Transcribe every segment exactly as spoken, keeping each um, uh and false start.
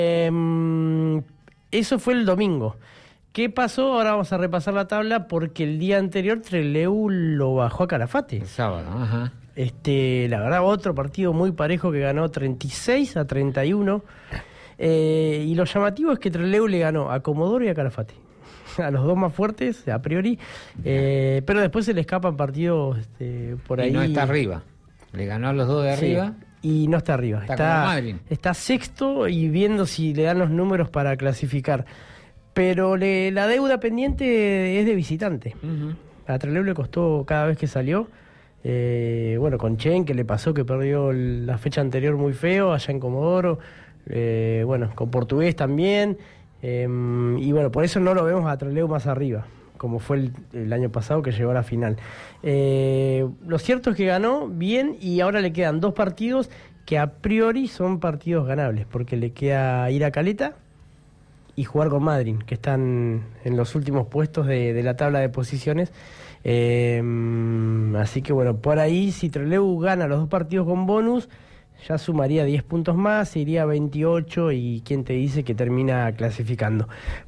Eh, eso fue el domingo. ¿Qué pasó? Ahora vamos a repasar la tabla porque el día anterior Trelew lo bajó a Calafate. El sábado, ajá. Este, la verdad, otro partido muy parejo que ganó treinta y seis a treinta y uno. Eh, y lo llamativo es que Trelew le ganó a Comodoro y a Calafate. A los dos más fuertes, a priori. Eh, pero después se le escapan partidos este, por ahí. Y no está arriba. Le ganó a los dos de arriba. Sí, y no está arriba. Está, está, está, está sexto y viendo si le dan los números para clasificar. Pero le, la deuda pendiente es de visitante. Uh-huh. A Trelew le costó cada vez que salió. Eh, bueno, con Chen, que le pasó que perdió la fecha anterior muy feo, allá en Comodoro. Eh, bueno, con Portugués también. Eh, y bueno, por eso no lo vemos a Trelew más arriba, como fue el, el año pasado que llegó a la final. Eh, lo cierto es que ganó bien y ahora le quedan dos partidos que a priori son partidos ganables, porque le queda ir a Caleta y jugar con Madryn, que están en los últimos puestos de, de la tabla de posiciones. Eh, así que bueno, por ahí si Trelew gana los dos partidos con bonus, ya sumaría diez puntos más, iría a veintiocho y quién te dice que termina clasificando.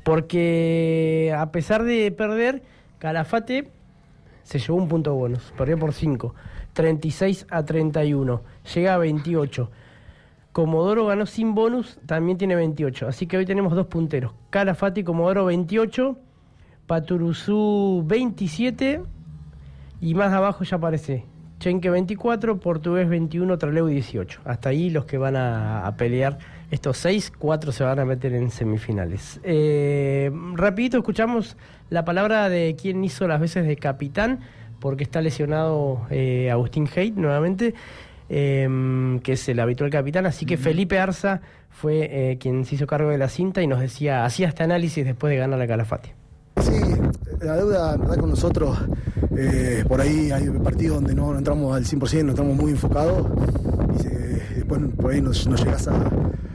Porque a pesar de perder, Calafate se llevó un punto bonus, perdió por cinco, treinta y seis a treinta y uno, llega a veintiocho. Comodoro ganó sin bonus, también tiene veintiocho, así que hoy tenemos dos punteros, Calafate y Comodoro veintiocho, Paturuzú veintisiete y más abajo ya aparece Chenque veinticuatro, Portugués veintiuno, Trelew dieciocho. Hasta ahí los que van a, a pelear estos seis, cuatro se van a meter en semifinales. Eh, rapidito escuchamos la palabra de quien hizo las veces de capitán, porque está lesionado eh, Agustín Haidt nuevamente, eh, que es el habitual capitán, así que Felipe Arza fue eh, quien se hizo cargo de la cinta y nos decía, hacía este análisis después de ganar a Calafate. Sí, la deuda, verdad, con nosotros, eh, por ahí hay partidos donde no, no entramos al cien por ciento, no estamos muy enfocados y se, después por ahí nos, nos llegas a,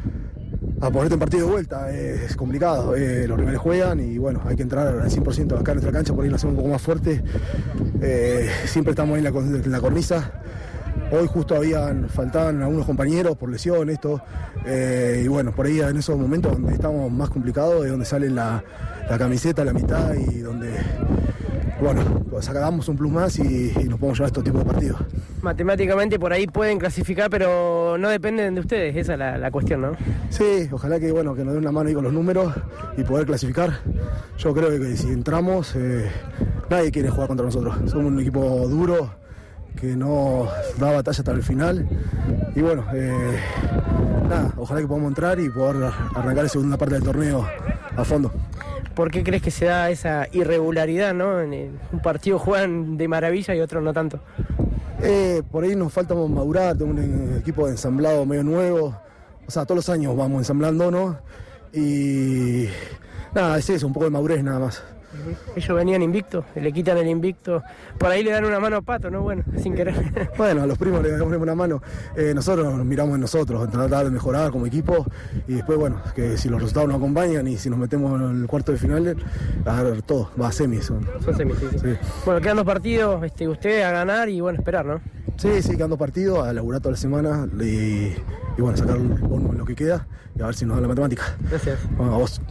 a ponerte en partido de vuelta, eh, es complicado, eh, los rivales juegan y bueno, hay que entrar al cien por ciento acá en nuestra cancha, por ahí nos hacemos un poco más fuerte, eh, siempre estamos ahí en la, en la cornisa. Hoy justo habían, faltaban algunos compañeros por lesión, esto, eh, y bueno, por ahí en esos momentos donde estamos más complicados es donde sale la, la camiseta a la mitad y donde, bueno, sacamos un plus más y, y nos podemos llevar a estos tipos de partidos. Matemáticamente por ahí pueden clasificar, pero no dependen de ustedes, esa es la, la cuestión, ¿no? Sí, ojalá que, bueno, que nos den una mano ahí con los números y poder clasificar. Yo creo que si entramos, eh, nadie quiere jugar contra nosotros, somos un equipo duro, que no da batalla hasta el final y bueno, eh, nada, ojalá que podamos entrar y poder arrancar la segunda parte del torneo a fondo. ¿Por qué crees que se da esa irregularidad, no? En el, un partido juegan de maravilla y otro no tanto. Eh, por ahí nos falta madurar, tenemos un equipo de ensamblado medio nuevo, o sea, todos los años vamos ensamblándonos y nada, es eso, un poco de madurez nada más. Ellos venían invictos, le quitan el invicto, por ahí le dan una mano a Pato, ¿no? Bueno, sin querer. Bueno, a los primos le damos una mano, eh, nosotros nos miramos en nosotros, en tratar de mejorar como equipo y después, bueno, que si los resultados nos acompañan y si nos metemos en el cuarto de final, a ver todo, va a semis. Son, son semis, sí, sí. Sí. Bueno, quedan dos partidos, este, usted a ganar y bueno, esperar, ¿no? Sí, sí, quedan dos partidos, a laburar toda la semana y, y bueno, sacar un bono en lo que queda y a ver si nos da la matemática. Gracias. Bueno, a vos.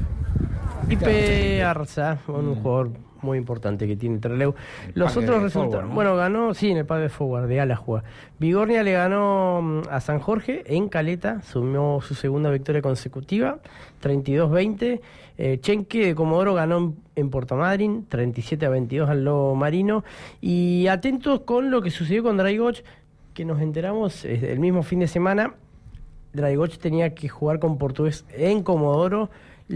Felipe Arza, un jugador muy importante que tiene Trelew. Los otros resultados, ¿no? Bueno, ganó, sí, en el par de forward, de ala juega. Vigornia le ganó a San Jorge en Caleta, sumó su segunda victoria consecutiva, treinta y dos veinte. Eh, Chenque de Comodoro ganó en, en Puerto Madryn, treinta y siete a veintidós al Lobo Marino. Y atentos con lo que sucedió con Dragões, que nos enteramos eh, el mismo fin de semana. Dragões tenía que jugar con Portugués en Comodoro.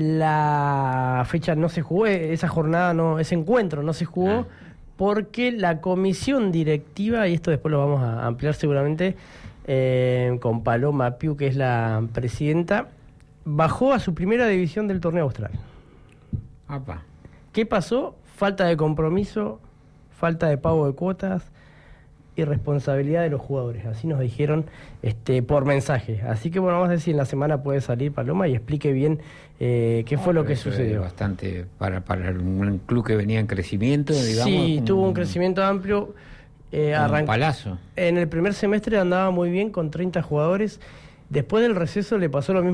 La fecha no se jugó, esa jornada, no, ese encuentro no se jugó porque la comisión directiva, y esto después lo vamos a ampliar seguramente eh, con Paloma Piu, que es la presidenta, bajó a su primera división del torneo austral. Apa. ¿Qué pasó? Falta de compromiso, falta de pago de cuotas, irresponsabilidad de los jugadores, así nos dijeron este por mensaje. Así que bueno, vamos a ver si en la semana puede salir Paloma y explique bien eh, qué no, fue lo que sucedió. Bastante para, para un club que venía en crecimiento, digamos. Sí, como tuvo un crecimiento amplio. Eh, un palazo. En el primer semestre andaba muy bien con treinta jugadores. Después del receso le pasó lo mismo